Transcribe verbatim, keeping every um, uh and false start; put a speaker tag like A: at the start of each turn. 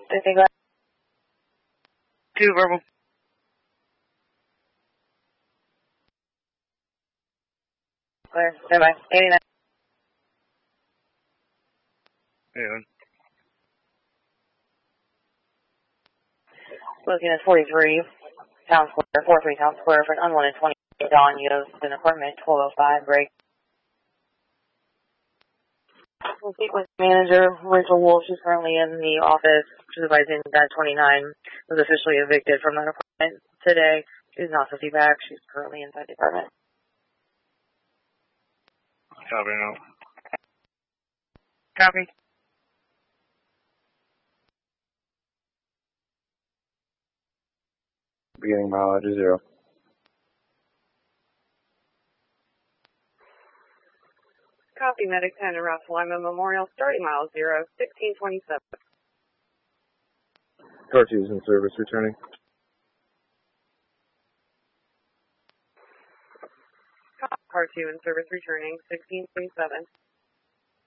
A: I think that two verbal. Clear. Standby. eighty-nine.
B: Yeah.
A: Looking at forty-three Town Square, forty-three Town Square for an unwanted twenty. Dawn Yost, an apartment, twelve oh five, break. We'll speak with manager Rachel Wolf. She's currently in the office. She's advising that twenty-nine was officially evicted from that apartment today. She's not fifty back. She's currently inside the apartment.
B: Copy now.
A: Copy.
C: Beginning mileage is zero.
A: Copy, Medic ten and Ralph Lyman Memorial, starting mile zero, sixteen twenty-seven.
C: Car two is in service, returning.
A: Car two in service, returning, sixteen twenty-seven.